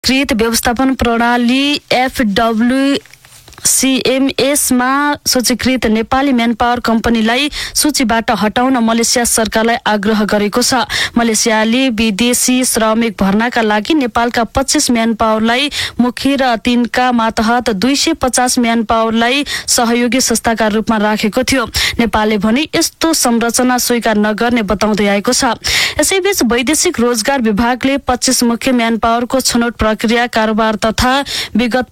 कृत व्यवस्थापन प्रणाली FWCMS मा सूचीकृत नेपाली म्यानपावर कम्पनीलाई सूचीबाट हटाउन मलेसिया सरकारलाई आग्रह गरेको छ। मलेसियाले विदेशी श्रमिक भर्नाका लागि नेपालका 25 म्यानपावरलाई मुखी र तिनका मातहत 250 म्यानपावरलाई सहयोगी संस्थाका रूपमा राखेको थियो। नेपालले भने यस्तो संरचना स्वीकार नगर्ने बताउँदै आएको छ। यसैबीच वैदेशिक रोजगार विभागले 25 मुख्य म्यानपावरको छनौट प्रक्रिया, कारोबार तथा विगत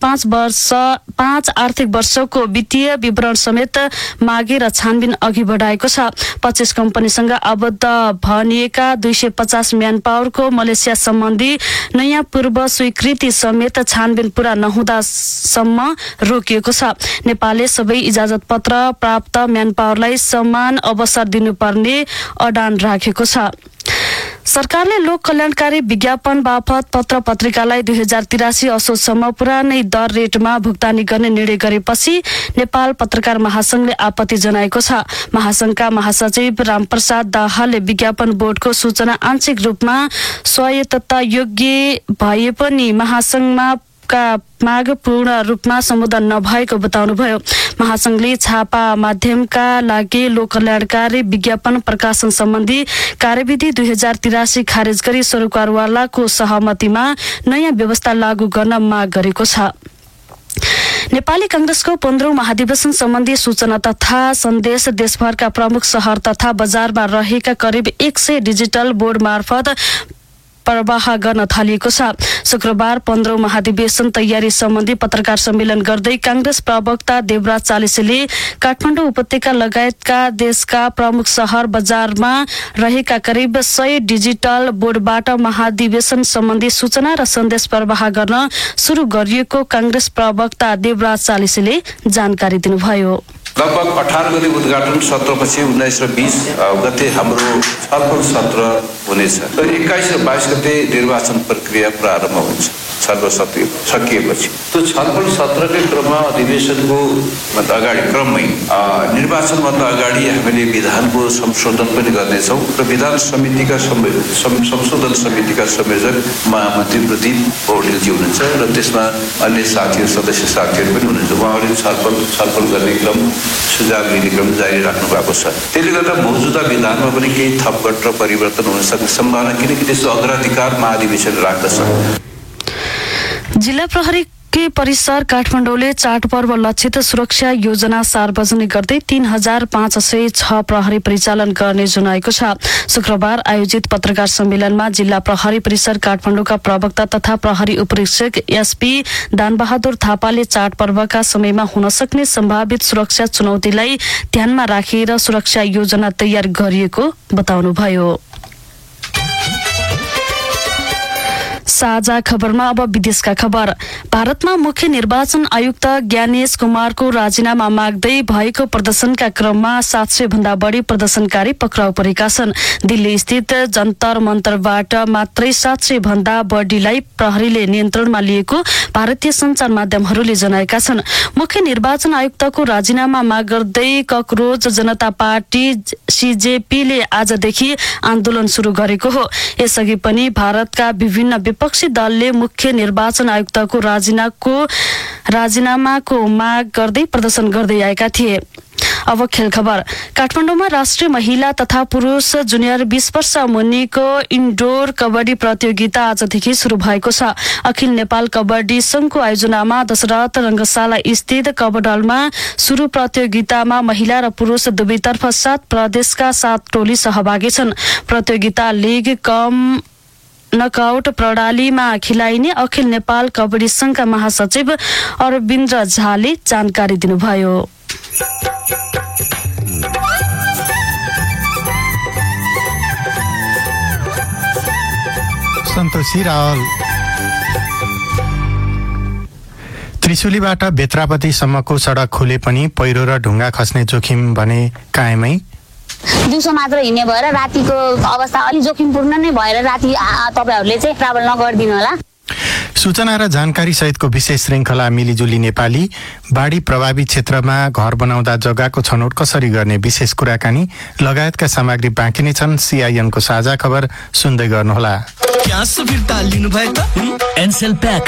5 आर्थिक वर्षको वित्तीय विवरण समेत मागेर छानबिन अघि बढाएको छ। 25 कम्पनीसँग आबद्ध भनिएका 250 म्यानपावरको मलेसिया सम्बन्धी नयाँ पूर्व स्वीकृति समेत छानबिन पूरा नहुँदासम्म रोकिएको छ। नेपालले सबै इजाजत पत्र प्राप्त म्यानपावरलाई समान अवसर दिनुपर्ने अडान राखेको छ। सरकारले लोक कल्याणकारी विज्ञापन बापत पत्र पत्रिकालाई 2083 असोजसम्म पुरानै दर रेटमा भुक्तानी गर्ने निर्णय गरेपछि नेपाल पत्रकार महासंघले आपत्ति जनाएको छ। महासंघका महासचिव रामप्रसाद दाहालले विज्ञापन बोर्डको सूचना आंशिक रूपमा स्वायत्तता योग्य भए पनि महासंघमा माग पूर्ण रूपमा सम्बोधन नभएको बताउनुभयो। महासंघले छापा माध्यमका लागि लोक कल्याणकारी विज्ञापन प्रकाशन सम्बन्धी कार्यविधि 2083 खारेज गरी सरकारवालाको सहमतिमा नयाँ व्यवस्था लागू गर्न माग गरेको छ। नेपाली कांग्रेसको 15औं महाधिवेशन सम्बन्धी सूचना तथा सन्देश देशभरका प्रमुख शहर तथा बजारमा रहेका करिब 100 डिजिटल बोर्ड मार्फत प्रवाह गर्न थालिएको छ। शुक्रबार 15औं महाधिवेशन तयारी सम्बन्धी पत्रकार सम्मेलन गर्दै कांग्रेस प्रवक्ता देवराज चालिसेले काठमाडौँ उपत्यका लगायतका देशका प्रमुख शहर बजारमा रहेका करिब 100 डिजिटल बोर्डबाट महाधिवेशन सम्बन्धी सूचना र सन्देश प्रवाह गर्न सुरु गरिएको कांग्रेस प्रवक्ता देवराज चालिसेले जानकारी दिनुभयो। लगभग 18 गते उद्घाटन सत्रपछि 19 र 20 गते हाम्रो छलफल सत्र हुनेछ। 21 र 22 गते निर्वाचन प्रक्रिया प्रारम्भ हुन्छ। सर्वसत्य सकिएपछि त्यो छलफल सत्रकै क्रममा अधिवेशनको अगाडि क्रममै निर्वाचनभन्दा अगाडि हामीले विधानको संशोधन पनि गर्नेछौँ र विधान समितिका संशोधन समितिका संयोजक महामन्त्री प्रदीप पौडेलजी हुनुहुन्छ र त्यसमा अन्य साथीहरू सदस्य साथीहरू पनि हुनुहुन्छ। उहाँहरूले छलफल गर्ने क्रम सुझाव लिने क्रम जारी राख्नु भएको छ। त्यसले गर्दा मौजुदा विधानमा पनि केही थपघट र परिवर्तन हुन सक्ने सम्भावना, किनकि त्यसको अग्राधिकार महाधिवेशन राख्दछ। जिल्ला प्रहरी के परिसर काठमाडौँले चाडपर्व लक्षित सुरक्षा योजना सार्वजनिक गर्दै 3506 प्रहरी परिचालन गर्ने जनाएको छ। शुक्रबार आयोजित पत्रकार सम्मेलनमा जिल्ला प्रहरी परिसर काठमाडौँका प्रवक्ता तथा प्रहरी उपरीक्षक एसपी दानबहादुर थापाले चाडपर्वका समयमा हुन सक्ने सम्भावित सुरक्षा चुनौतीलाई ध्यानमा राखेर सुरक्षा योजना तयार गरिएको बताउनुभयो। साझा खबरमा अब विदेशका खबर। भारतमा मुख्य निर्वाचन आयुक्त ज्ञानेश कुमारको राजीनामा माग्दै भएको प्रदर्शनका क्रममा 700 भन्दा बढी प्रदर्शनकारी पक्राउ परेका छन्। दिल्ली स्थित जन्तर मन्तरबाट मात्रै 700 भन्दा बढीलाई प्रहरीले नियन्त्रणमा लिएको भारतीय सञ्चार माध्यमहरूले जनाएका छन्। मुख्य निर्वाचन आयुक्तको राजीनामा माग गर्दै ककरोच जनता पार्टी सीजेपीले आजदेखि आन्दोलन सुरु गरेको हो। यसअघि पनि भारतका विभिन्न विपक्षी दलले मुख्य निर्वाचन आयुक्तको राजीनामाको माग गर्दै प्रदर्शन गर्दै आएका थिए। अब खेल खबर। काठमाडौँमा राष्ट्रिय महिला तथा पुरुष जुनियर 20 वर्ष मुनिको इन्डोर कबड्डी प्रतियोगिता आजदेखि सुरु भएको छ। अखिल नेपाल कबड्डी संघको आयोजनामा दशरथ रंगशाला स्थित कबड्डलमा सुरु प्रतियोगितामा महिला र पुरुष दुवैतर्फ 7 प्रदेशका 7 टोली सहभागी छन्। प्रतियोगिता लिग कम नकआउट प्रणालीमा खेलाइने अखिल नेपाल कबड्डी संघका महासचिव अरविन्द्र झाले जानकारी दिनुभयो। सन्तोषी रावल। त्रिशुलीबाट बेत्रापतिसम्मको सडक खुले पनि पहिरो र ढुङ्गा खस्ने जोखिम भने कायमै। दिउँसो मात्र हिँड्ने भएर रातिको अवस्था अलि जोखिमपूर्ण नै भएर राति तपाईहरुले चाहिँ ट्राभल नगर्दिनु होला। सूचना र जानकारी सहितको विशेष श्रृंखला मिलिजुली नेपाली। बाढी प्रभावित क्षेत्रमा घर बनाउँदा जग्गाको छनौट कसरी गर्ने विशेष कुराकानी लगायतका सामग्री बाँकी नै छन्। सीआईएनको साझा खबर सुन्दै गर्नुहोला। क्यास फिर्ता लिनुभयो त एनसेल प्याक